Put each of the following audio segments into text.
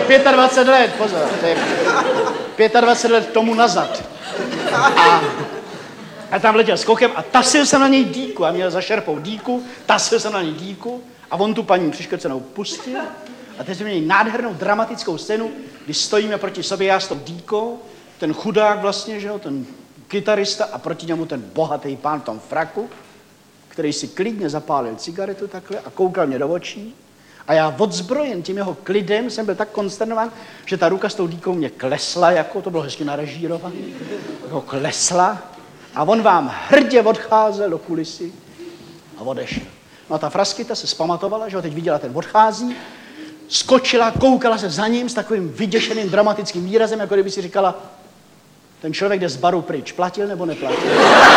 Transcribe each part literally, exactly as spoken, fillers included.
dvacet pět let, pozor, to je dvacet pět let tomu nazad. A, a tam letěl skokem a tasil jsem na něj dýku a měl za šerpou dýku, tasil jsem na něj dýku a on tu paní přiškrcenou pustil a teď jsme měli nádhernou dramatickou scénu, kdy stojíme proti sobě, já s tou dýkou, ten chudák vlastně, že jo, ten kytarista a proti němu ten bohatý pán v tom fraku, který si klidně zapálil cigaretu takhle a koukal mě do očí. A já odzbrojen tím jeho klidem jsem byl tak konsternován, že ta ruka s tou dýkou mě klesla, jako to bylo hezky narežírované, jako klesla a on vám hrdě odcházel do kulisy a odešel. No a ta Fraskyta se zpamatovala, že ho teď viděla, ten odchází, skočila, koukala se za ním s takovým vyděšeným dramatickým výrazem, jako kdyby si říkala, ten člověk jde z baru pryč, platil nebo neplatil?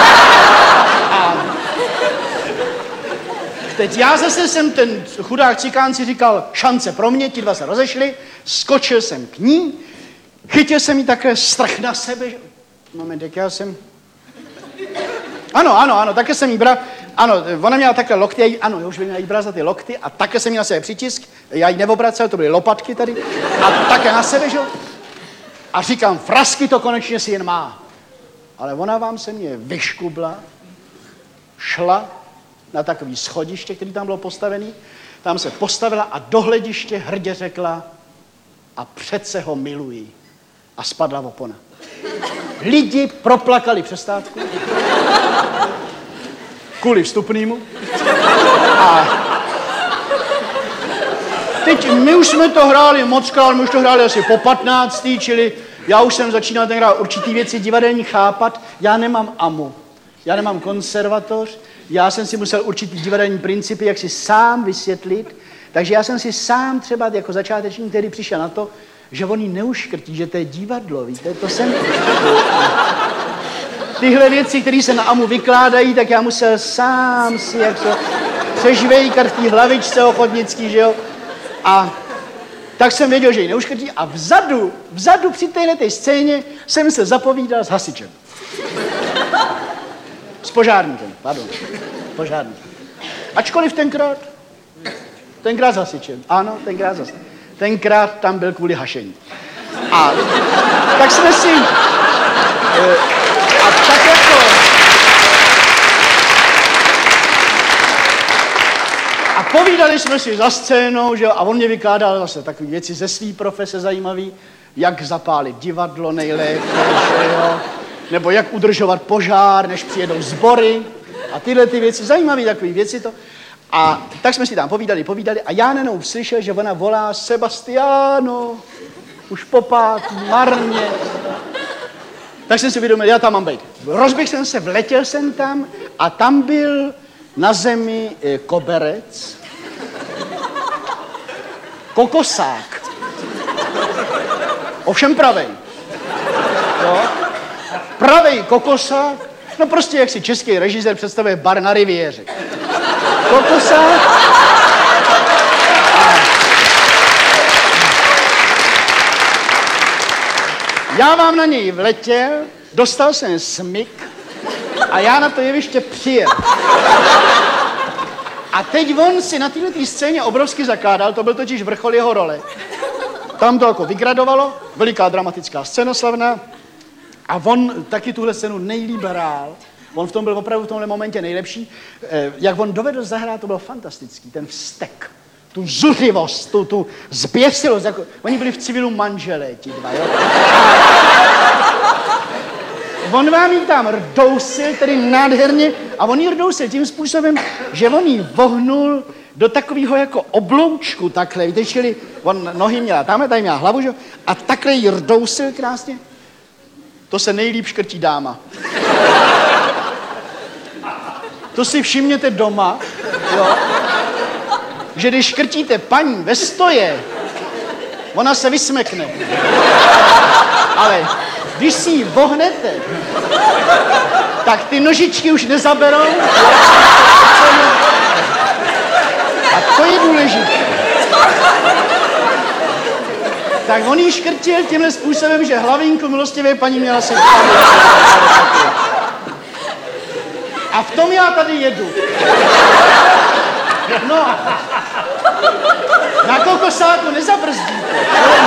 A teď já zase jsem ten chudák cikán si říkal, šance pro mě, ti dva se rozešli, skočil jsem k ní, chytil jsem jí takhle strach na sebe, že... Moment, jak já jsem... Ano, ano, ano, také jsem jí bral, ano, ona měla takhle lokty, já jí, ano, já už bych jí bral za ty lokty a také jsem jí na sebe přitisk, já jí neobracel, to byly lopatky tady, a také na sebe, že? A říkám, Frasky to konečně si jen má. Ale ona vám se mě vyškubla, šla na takový schodiště, který tam bylo postavený, tam se postavila a do hlediště hrdě řekla a přece ho miluji. A spadla opona. Lidi proplakali přestávku kvůli vstupnýmu. A teď my už jsme to hráli mockrát, my už to hráli asi po patnáctý, čili já už jsem začínal tenkrát určitý věci divadelní chápat. Já nemám amu, já nemám konzervatoř, já jsem si musel určitý divadelní principy, jak si sám vysvětlit, takže já jsem si sám třeba jako začátečník tedy přišel na to, že oni neuškrtí, že to je divadlo, víte, to jsem... Tyhle věci, které se na amu vykládají, tak já musel sám si jak to přežvejkat v té hlavičce ochotnický, že jo, a tak jsem věděl, že ji neuškrtí a vzadu, vzadu při téhleté scéně jsem se zapovídal s hasičem. S požárníkem, pardon, požárníkem. Ačkoliv tenkrát, tenkrát s hasičem, ano, tenkrát s hasičem. Tenkrát tam byl kvůli hašení. A tak jsme si... E, a tak jako... A povídali jsme si za scénou, že jo, a on mě vykládal zase takové věci ze své profese zajímavý, jak zapálit divadlo nejlépe, že jo, nebo jak udržovat požár, než přijedou sbory a tyhle ty věci, zajímavé takové věci to. A tak jsme si tam povídali, povídali a já nenou slyšel, že ona volá Sebastiano, už po pátý, marně. Tak jsem si uvědomil, já tam mám být. Rozběhl jsem se, vletěl jsem tam a tam byl na zemi e, koberec, kokosák, ovšem pravej. Jo? Pravej kokosák, no prostě jak si český režisér představuje bar na riviéře. Kokosák. A já vám na něj vletěl, dostal jsem smyk a já na to jeviště přijel. A teď on si na této scéně obrovsky zakládal, to byl totiž vrchol jeho role. Tam to jako vygradovalo, veliká dramatická scéna slavná a on taky tuhle scénu nejlíp hrál. On v tom byl opravdu v tomhle momentě nejlepší. Eh, jak on dovedl zahrát, to bylo fantastický, ten vztek, tu zuřivost, tu, tu zběsilost. Jako, oni byli v civilu manželé, ti dva, jo? A on vám jí tam rdousil, tedy nádherně, a on jí rdousil tím způsobem, že on jí vohnul do takového jako obloučku takhle, víte, čili on nohy měla tamhle, tady měla hlavu, že? A takhle jí rdousil krásně. To se nejlíp škrtí dáma. To si všimněte doma, jo? Že když škrtíte paní ve stoje, ona se vysmekne. Ale když si ji vohnete, tak ty nožičky už nezaberou. A to je důležité. Tak on ji škrtil tímhle způsobem, že hlavínku milostivé paní měla se a v tom já tady jedu. No, na kokosáku nezabrzdíte.